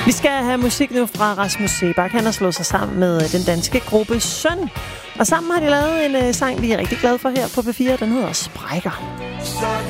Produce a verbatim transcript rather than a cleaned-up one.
Vi skal have musik nu fra Rasmus Seebach. Han har slået sig sammen med den danske gruppe Søn. Og sammen har de lavet en uh, sang, vi er rigtig glade for her på P fire. Den hedder Sprækker.